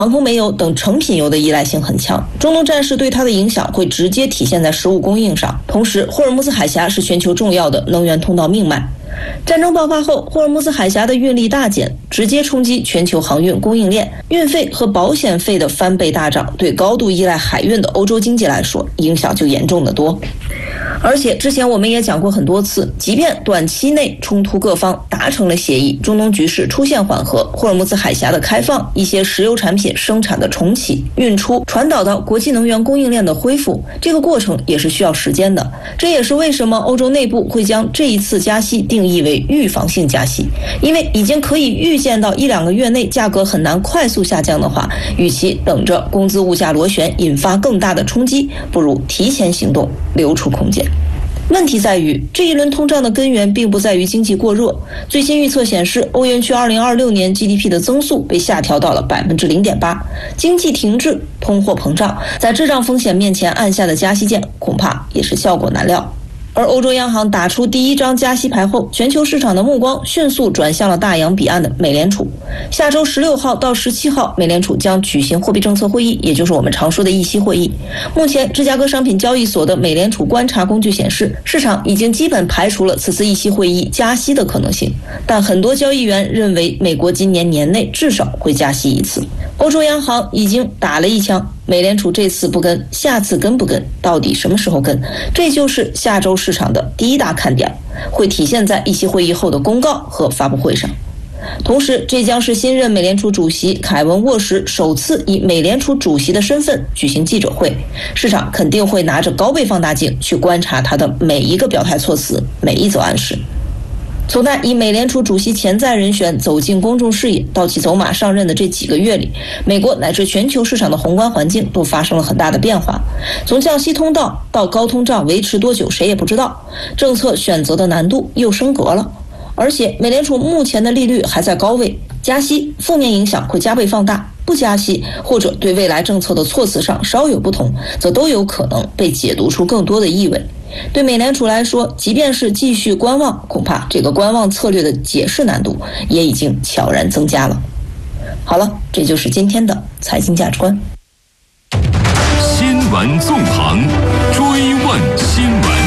航空煤油等成品油的依赖性很强，中东战事对它的影响会直接体现在食物供应上。同时，霍尔木兹海峡是全球重要的能源通道命脉。战争爆发后，霍尔木兹海峡的运力大减，直接冲击全球航运供应链，运费和保险费的翻倍大涨，对高度依赖海运的欧洲经济来说，影响就严重得多。而且之前我们也讲过很多次，即便短期内冲突各方达成了协议，中东局势出现缓和，霍尔木兹海峡的开放，一些石油产品生产的重启、运出、传导到国际能源供应链的恢复，这个过程也是需要时间的。这也是为什么欧洲内部会将这一次加息定义为预防性加息，因为已经可以预见到1-2个月内价格很难快速下降的话，与其等着工资物价螺旋引发更大的冲击，不如提前行动，留出空间。问题在于，这一轮通胀的根源并不在于经济过热。最新预测显示，欧元区2026年 GDP 的增速被下调到了 0.8%， 经济停滞、通货膨胀在滞胀风险面前按下的加息键，恐怕也是效果难料。而欧洲央行打出第一张加息牌后，全球市场的目光迅速转向了大洋彼岸的美联储。下周16号到17号，美联储将举行货币政策会议，也就是我们常说的议息会议。目前，芝加哥商品交易所的美联储观察工具显示，市场已经基本排除了此次议息会议加息的可能性，但很多交易员认为美国今年年内至少会加息一次。欧洲央行已经打了一枪，美联储这次不跟，下次跟不跟，到底什么时候跟？这就是下周市场的第一大看点，会体现在议息会议后的公告和发布会上。同时，这将是新任美联储主席凯文沃什首次以美联储主席的身份举行记者会，市场肯定会拿着高倍放大镜去观察他的每一个表态措辞，每一则暗示。从他以美联储主席潜在人选走进公众视野到其走马上任的这几个月里，美国乃至全球市场的宏观环境都发生了很大的变化。从降息通道到高通胀维持多久谁也不知道，政策选择的难度又升格了。而且美联储目前的利率还在高位，加息负面影响会加倍放大，不加息或者对未来政策的措辞上稍有不同，则都有可能被解读出更多的意味。对美联储来说，即便是继续观望，恐怕这个观望策略的解释难度也已经悄然增加了。好了，这就是今天的财经价值观。 新闻纵横，追问新闻。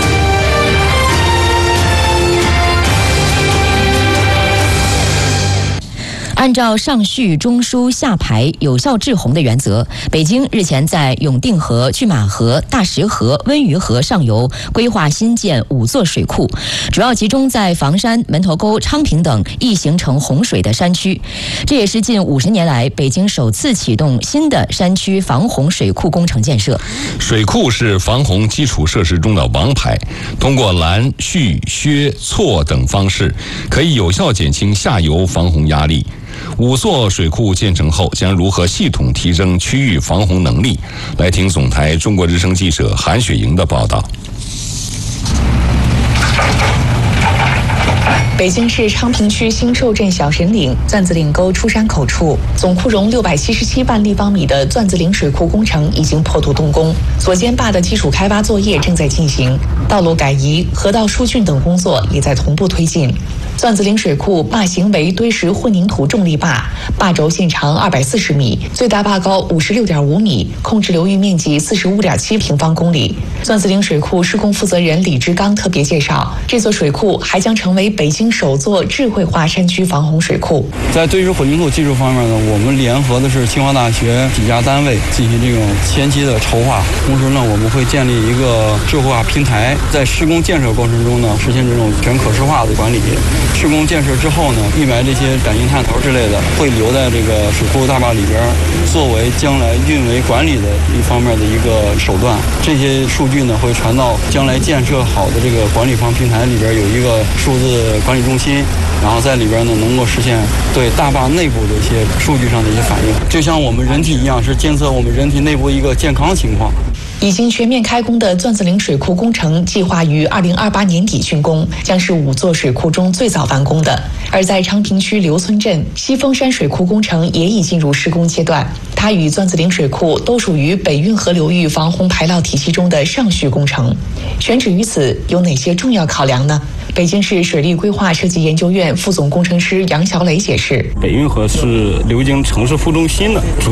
按照上叙中枢下排有效制洪的原则，北京日前在永定河、拒马河、大石河、温榆河上游规划新建5座水库，主要集中在房山、门头沟、昌平等易形成洪水的山区。这也是近50年来北京首次启动新的山区防洪水库工程建设。 水库是防洪基础设施中的王牌，通过拦、蓄、削、错等方式，可以有效减轻下游防洪压力。5座水库建成后，将如何系统提升区域防洪能力？来听总台中国之声记者韩雪莹的报道。 北京市昌平区新寿镇小神岭钻子岭沟出山口处，总库容677万立方米的钻子岭水库工程已经破土动工，左肩坝的基础开挖作业正在进行，道路改移、河道疏浚等工作也在同步推进。钻子岭水库坝型为堆石混凝土重力坝，坝轴线长240米，最大坝高56.5米，控制流域面积45.7平方公里。钻子岭水库施工负责人李志刚特别介绍，这座水库还将成为北京首座智慧化山区防洪水库。 在堆石混凝土技术方面呢，我们联合的是清华大学几家单位进行这种前期的筹划，同时呢，我们会建立一个智慧化平台，在施工建设过程中呢，实现这种全可视化的管理。施工建设之后呢，一埋这些崭新探头之类的会留在这个水库大坝里边，作为将来运维管理的一方面的一个手段。这些数据呢会传到将来建设好的这个管理方平台里边，有一个数字管理中心，然后在里边呢能够实现对大坝内部的一些数据上的一些反应，就像我们人体一样，是监测我们人体内部一个健康情况。 已经全面开工的钻子岭水库工程计划于2028年底竣工，将是5座水库中最早完工的。而在昌平区刘村镇，西峰山水库工程也已进入施工阶段，它与钻子岭水库都属于北运河流域防洪排涝体系中的上叙工程。选址于此有哪些重要考量呢？北京市水利规划设计研究院副总工程师杨小磊解释， 北运河是流经城市副中心的，主